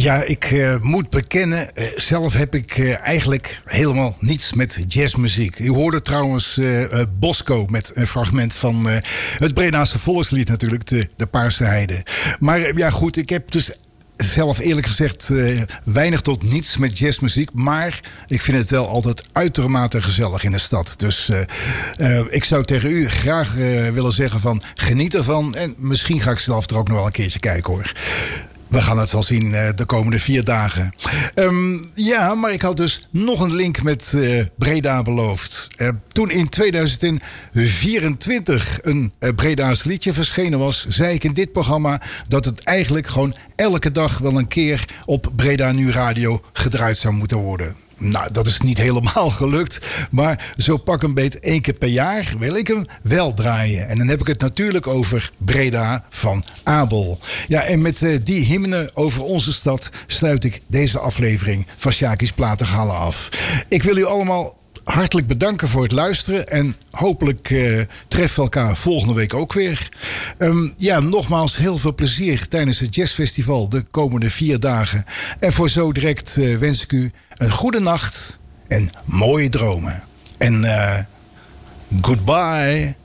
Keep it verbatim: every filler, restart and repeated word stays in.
Ja, ik uh, moet bekennen, uh, zelf heb ik uh, eigenlijk helemaal niets met jazzmuziek. U hoorde trouwens uh, uh, Bosco met een fragment van uh, het Bredaanse volkslied natuurlijk, de, de Paarse Heide. Maar uh, ja goed, ik heb dus zelf eerlijk gezegd uh, weinig tot niets met jazzmuziek. Maar ik vind het wel altijd uitermate gezellig in de stad. Dus uh, uh, ik zou tegen u graag uh, willen zeggen van geniet ervan. En misschien ga ik zelf er ook nog wel een keertje kijken hoor. We gaan het wel zien uh, de komende vier dagen. Um, ja, maar ik had dus nog een link met uh, Breda beloofd. Uh, toen in tweeduizend vierentwintig een uh, Breda's liedje verschenen was, zei ik in dit programma dat het eigenlijk gewoon elke dag wel een keer op Breda Nu Radio gedraaid zou moeten worden. Nou, dat is niet helemaal gelukt. Maar zo pak een beet één keer per jaar wil ik hem wel draaien. En dan heb ik het natuurlijk over Breda van Abel. Ja, en met uh, die hymne over onze stad sluit ik deze aflevering van Sjaki's Platengalen af. Ik wil u allemaal hartelijk bedanken voor het luisteren. En hopelijk uh, treffen we elkaar volgende week ook weer. Um, ja, nogmaals heel veel plezier tijdens het jazzfestival de komende vier dagen. En voor zo direct uh, wens ik u een goede nacht en mooie dromen. En uh, goodbye.